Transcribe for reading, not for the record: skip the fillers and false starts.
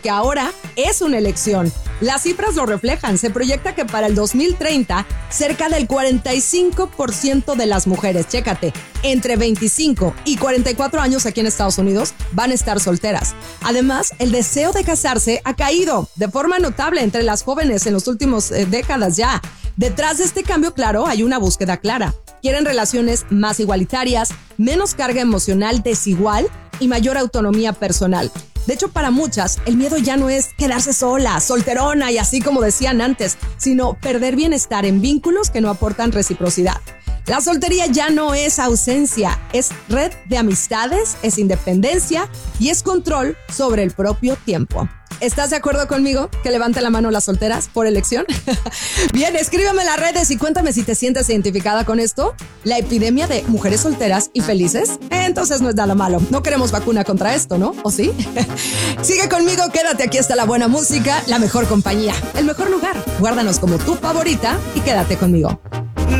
que ahora es una elección. Las cifras lo reflejan. Se proyecta que para el 2030, cerca del 45% de las mujeres, chécate, entre 25 y 44 años aquí en Estados Unidos, van a estar solteras. Además, el deseo de casarse ha caído de forma notable entre las jóvenes en los últimos décadas ya. Detrás de este cambio, claro, hay una búsqueda clara. Quieren relaciones más igualitarias, menos carga emocional desigual y mayor autonomía personal. De hecho, para muchas, el miedo ya no es quedarse sola, solterona y así como decían antes, sino perder bienestar en vínculos que no aportan reciprocidad. La soltería ya no es ausencia, es red de amistades, es independencia y es control sobre el propio tiempo. ¿Estás de acuerdo conmigo? Que levante la mano las solteras por elección. Bien, escríbeme en las redes y cuéntame si te sientes identificada con esto. ¿La epidemia de mujeres solteras y felices? Entonces no es nada malo. No queremos vacuna contra esto, ¿no? ¿O sí? Sigue conmigo, quédate, aquí está la buena música, la mejor compañía, el mejor lugar. Guárdanos como tu favorita y quédate conmigo.